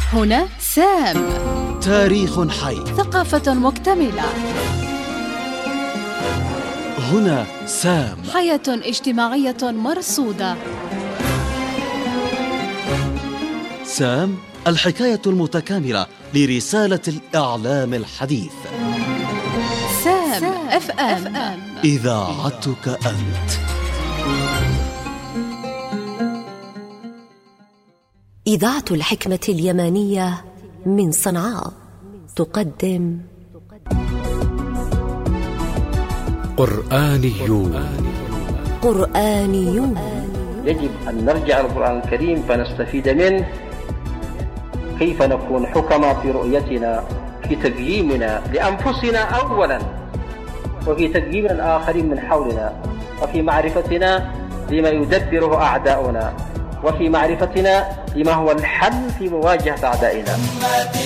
هنا سام. تاريخ حي، ثقافة مكتملة. هنا سام. حياة اجتماعية مرصودة. سام، الحكاية المتكاملة لرسالة الإعلام الحديث. سام اف ام، إذاعتك أنت. إذاعة الحكمة اليمانية من صنعاء تقدم قرآنيون. يجب أن نرجع القرآن الكريم فنستفيد منه، كيف نكون حكما في رؤيتنا، في تقييمنا لأنفسنا أولا، وفي تقييم الآخرين من حولنا، وفي معرفتنا لما يدبره أعداؤنا، وفي معرفتنا لما هو الحل في مواجهة أعدائنا.